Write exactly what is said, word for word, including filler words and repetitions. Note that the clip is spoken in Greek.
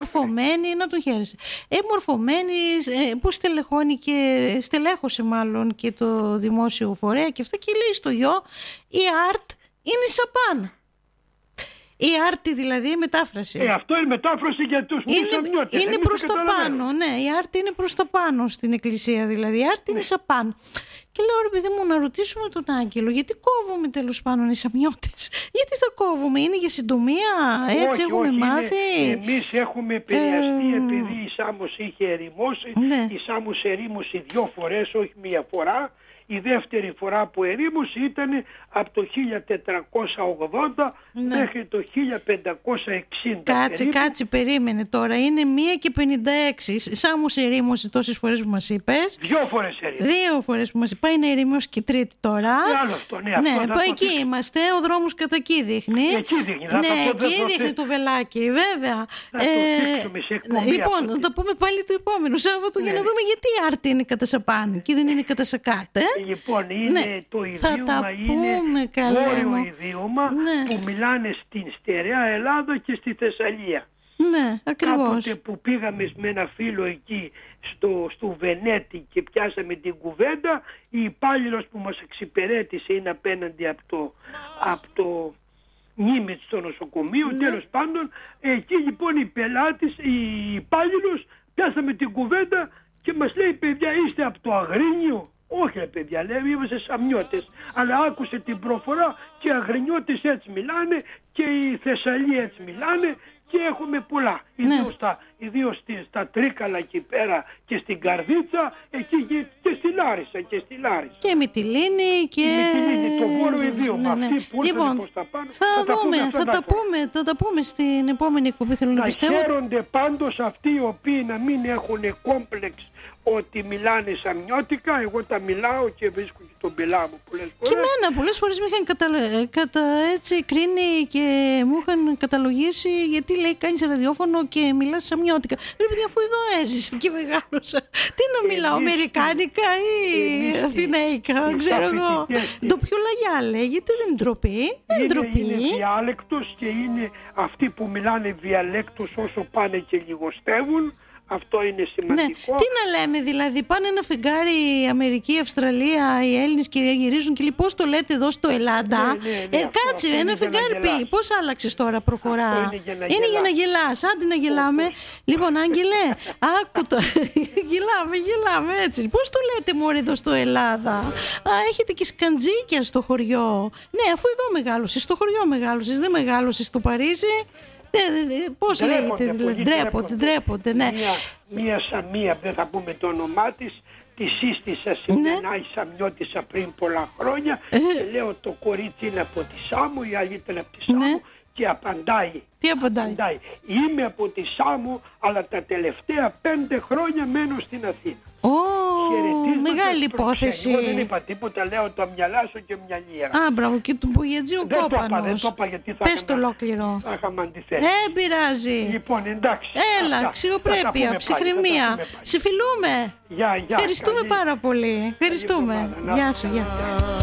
μορφωμένη, να τον χαίρεσαι. Ε, μορφωμένη, ε, που στελεχώνει και στελέχωσε μάλλον και το δημόσιο φορέα και αυτά, και λέει στο γιο, η art είναι σαπάν. Η άρτη δηλαδή, η μετάφραση. Ε, αυτό είναι μετάφραση για τους μη σαμιώτες. Είναι προς τα πάνω, ναι. Η άρτη είναι προς τα πάνω στην εκκλησία δηλαδή. Η άρτη ναι. είναι σαπάν. Και λέω, ρε παιδί μου, να ρωτήσουμε τον Άγγελο, γιατί κόβουμε τέλος πάντων οι σαμιώτες? Γιατί θα κόβουμε, είναι για συντομία, έτσι όχι, έχουμε όχι, μάθει? Είναι, εμείς έχουμε επηρεαστεί ε... επειδή η Σάμος είχε ερημώσει. Ναι. Η Σάμος ερήμωσε δύο φορές, όχι μία φορά. Η δεύτερη φορά που ερήμωσε ήταν από το χίλια τετρακόσια ογδόντα ναι. μέχρι το χίλια πεντακόσια εξήντα. Κάτσε, περίπου. κάτσε, περίμενε τώρα. Είναι μία και πενήντα έξι. Σάμος ερήμωσε τόσες φορές που μας είπες. Δύο φορές ερήμωσε. Δύο φορές που μας είπες. Πάει να ερήμωσε και τρίτη τώρα. Ναι, άλλο αυτό, ναι. Ναι, αυτό ναι εκεί το... είμαστε. Ο δρόμος κατά εκεί δείχνει. Εκεί δείχνει. Ναι, εκεί δείχνει το βελάκι, βέβαια. Να ε, το σε λοιπόν, να το πούμε πάλι το επόμενο Σάββατο ναι. για να δούμε γιατί η άρτη είναι κατά σαπάν και δεν είναι κατά σακάτε. Λοιπόν, είναι ναι. το ιδίωμα, είναι βόρειο ιδίωμα ναι. που μιλάνε στην στερεά Ελλάδα και στη Θεσσαλία. Ναι, ακριβώς. Κάποτε που πήγαμε με ένα φίλο εκεί στο, στο Βενέτη και πιάσαμε την κουβέντα, η υπάλληλος που μας εξυπηρέτησε είναι απέναντι από το, από το Νίμιτς στο νοσοκομείο, ναι. τέλος πάντων. Εκεί λοιπόν η πελάτης, η υπάλληλος, πιάσαμε την κουβέντα και μας λέει, παιδιά, είστε από το Αγρίνιο? Όχι ρε παιδιά, λέει, είμαστε σαμιώτες. Αλλά άκουσε την προφορά και οι Αγρινιώτες έτσι μιλάνε και οι Θεσσαλοί έτσι μιλάνε και έχουμε πολλά. Ναι. Ιδίως, στα, ιδίως στα Τρίκαλα εκεί πέρα και στην Καρδίτσα, εκεί και, και στη Λάρισα και στη Λάρισα. Και Μυτιλήνη και... Η Μυτιλήνη, το βόρειο ιδίωμα. Ναι, ναι. Αυτοί που λοιπόν, προς τα πάνω, θα, θα, δούμε, τα, θα, τα πούμε, θα τα πούμε στην επόμενη εκπομπή, θέλω να πιστεύω. Να χαίρονται πάντως αυτοί οι οποίοι να μην έχουν κόμπλεξ ότι μιλάνε σαμιώτικα. Εγώ τα μιλάω και βρίσκω και τον πελά μου πολλές φορές. Και εμένα πολλές φορές με είχαν κατα... κατα... έτσι κρίνει και μου είχαν καταλογίσει γιατί λέει κάνεις ραδιόφωνο και μιλάς σαμιώτικα. Ρε παιδιά, αφού εδώ έζησα και μεγάλωσα, τι να μιλάω, εμείς, αμερικάνικα ή εμείς, αθηναϊκά, δεν ξέρω εγώ. Ντοπιολαγιά λέγεται, δεν είναι ντροπή. Είναι, ντροπή. είναι διάλεκτος και είναι αυτοί που μιλάνε διαλέκτος όσο πάνε και λιγοστεύουν. Αυτό είναι σημαντικό. Ναι. Τι να λέμε δηλαδή, πάνε ένα φεγγάρι Αμερική, Αυστραλία, οι Έλληνες και γυρίζουν και λέει πώς το λέτε εδώ στο Ελλάδα. Ναι, ναι, ναι, ε, αυτό, κάτσε, αυτό ένα φεγγάρι πει. Πώς άλλαξες τώρα προφορά? Αυτό είναι για να, είναι για να γελάς. Άντε να γελάμε. Όπως. Λοιπόν, Άγγελε, άκου το. γελάμε, γελάμε έτσι. Πώς το λέτε μωρέ εδώ στο Ελλάδα? Α, έχετε και σκαντζίκια στο χωριό. Ναι, αφού εδώ μεγάλωσες, στο χωριό μεγάλωσες, δεν μεγάλωσες στο Παρίσι. Πώς λέγεται, ντρέπονται, ντρέπονται, ναι. Μία, μία σαμία, δεν θα πούμε το όνομά της, τη σύστησα σημερινά ναι. η Σαμιώτισσα πριν πολλά χρόνια ε. και λέω το κορίτσι είναι από τη Σάμου, η άλλη ήταν από τη Σάμου ναι. και απαντάει. Τι απαντάει? απαντάει. Είμαι από τη Σάμου, αλλά τα τελευταία πέντε χρόνια μένω στην Αθήνα. Oh, μεγάλη υπόθεση. Εγώ δεν είπα τίποτα, λέω το μυαλάσω και μυαλία. Α, μπράβο, και του Μπουγιατζή ο Κόπανος. Δεν το είπα γιατί θα Πες το ολόκληρο. Θα είχαμε αντιθέσει. Ε, πειράζει. Λοιπόν, εντάξει. Έλα, αξιοπρέπεια, ψυχραιμία. Συμφιλούμε. Γεια, γεια. Ευχαριστούμε πάρα πολύ. Ευχαριστούμε. Γεια σου, γεια.